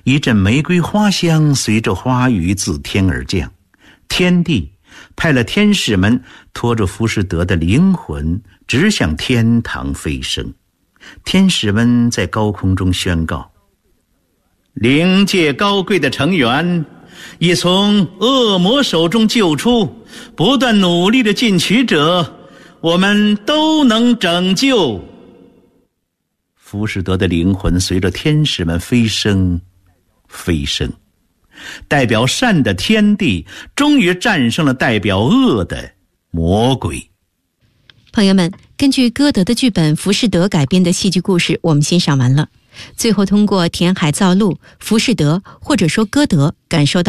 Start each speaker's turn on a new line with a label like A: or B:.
A: 一阵玫瑰花香随着花雨自天而降，天帝派了天使们拖着浮士德的灵魂直向天堂飞升。天使们在高空中宣告：灵界高贵的成员已从恶魔手中救出，不断努力的进取者，我们都能拯救。浮士德的灵魂随着天使们飞升，代表善的天帝终于战胜了代表恶的魔鬼。
B: 朋友们，根据歌德的剧本《浮士德》改编的戏剧故事我们欣赏完了，最后通过填海造陆，浮士德或者说歌德感受到